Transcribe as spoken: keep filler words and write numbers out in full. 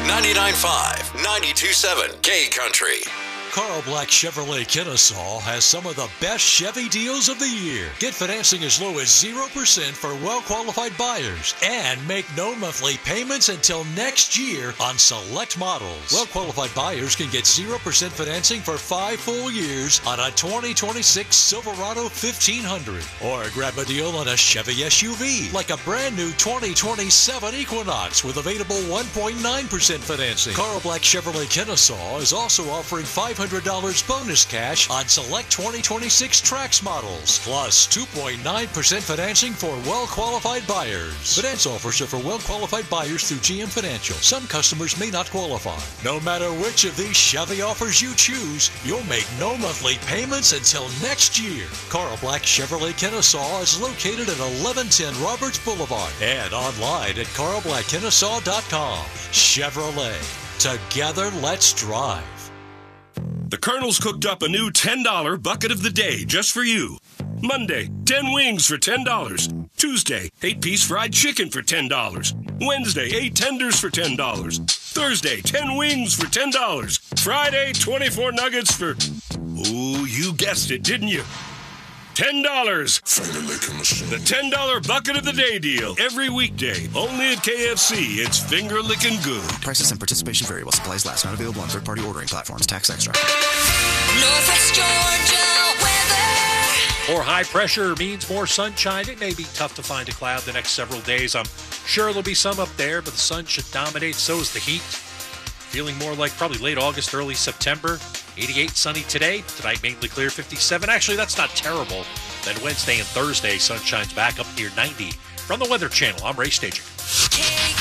ninety-nine point five, ninety-two point seven K Country. Carl Black Chevrolet Kennesaw has some of the best Chevy deals of the year. Get financing as low as zero percent for well-qualified buyers and make no monthly payments until next year on select models. Well-qualified buyers can get zero percent financing for five full years on a twenty twenty-six Silverado fifteen hundred. Or grab a deal on a Chevy S U V like a brand new twenty twenty-seven Equinox with available one point nine percent financing. Carl Black Chevrolet Kennesaw is also offering five hundred dollars bonus cash on select twenty twenty-six Trax models, plus two point nine percent financing for well-qualified buyers. Finance offers are for well-qualified buyers through G M Financial. Some customers may not qualify. No matter which of these Chevy offers you choose, you'll make no monthly payments until next year. Carl Black Chevrolet Kennesaw is located at eleven ten Roberts Boulevard and online at carl black kennesaw dot com. Chevrolet. Together, let's drive. The Colonel's cooked up a new ten dollar bucket of the day just for you. Monday, ten wings for ten dollars. Tuesday, eight piece fried chicken for ten dollars. Wednesday, eight tenders for ten dollars. Thursday, ten wings for ten dollars. Friday, twenty-four nuggets for... Oh, you guessed it, didn't you? ten dollars. The ten dollar bucket of the day deal. Every weekday. Only at K F C. It's finger licking good. Prices and participation vary while supplies last. Not available on third-party ordering platforms. Tax extra. Northwest Georgia weather. More high pressure means more sunshine. It may be tough to find a cloud the next several days. I'm sure there'll be some up there, but the sun should dominate. So is the heat. Feeling more like probably late August, early September. eighty-eight sunny today. Tonight mainly clear, fifty-seven. Actually, that's not terrible. Then Wednesday and Thursday, sunshine's back up near ninety. From the Weather Channel, I'm Ray Stager. K